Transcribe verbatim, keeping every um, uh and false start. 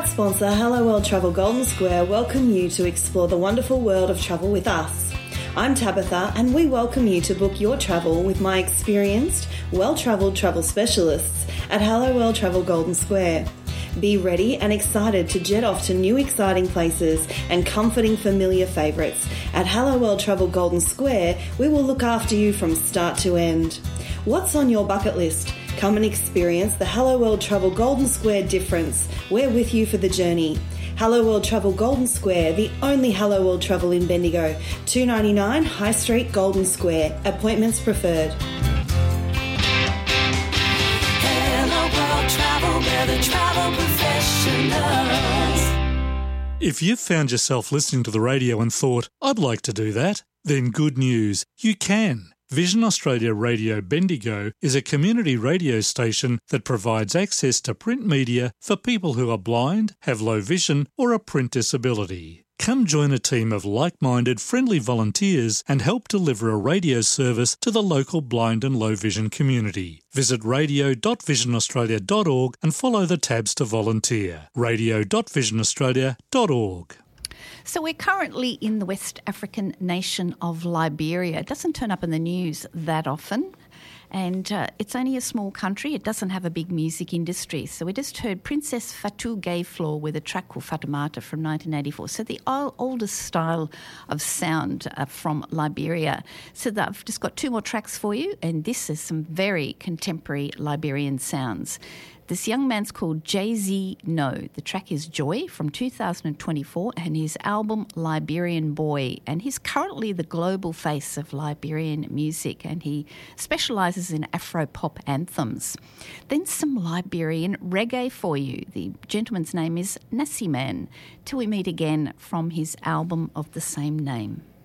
sponsor Hello World Travel Golden Square welcome you to explore the wonderful world of travel with us. I'm Tabitha and we welcome you to book your travel with my experienced, well-travelled travel specialists at Hello World Travel Golden Square. Be ready and excited to jet off to new exciting places and comforting familiar favourites. At Hello World Travel Golden Square, we will look after you from start to end. What's on your bucket list? Come and experience the Hello World Travel Golden Square difference. We're with you for the journey. Hello World Travel Golden Square, the only Hello World Travel in Bendigo. two ninety-nine High Street, Golden Square. Appointments preferred. Hello World Travel, we're the travel professionals. If you've found yourself listening to the radio and thought, I'd like to do that, then good news, you can. Vision Australia Radio Bendigo is a community radio station that provides access to print media for people who are blind, have low vision or a print disability. Come join a team of like-minded, friendly volunteers and help deliver a radio service to the local blind and low vision community. Visit radio dot vision australia dot org and follow the tabs to volunteer. radio dot vision australia dot org. So we're currently in the West African nation of Liberia. It doesn't turn up in the news that often, and uh, it's only a small country. It doesn't have a big music industry. So we just heard Princess Fatou Gayflor with a track called Fatoumata from nineteen eighty-four. So the old, oldest style of sound uh, from Liberia. So that I've just got two more tracks for you, and this is some very contemporary Liberian sounds. This young man's called Jay-Z No. The track is Joy from two thousand twenty-four and his album Liberian Boy. And he's currently the global face of Liberian music and he specialises in Afro-pop anthems. Then some Liberian reggae for you. The gentleman's name is Nassiman. Till we meet again from his album of the same name.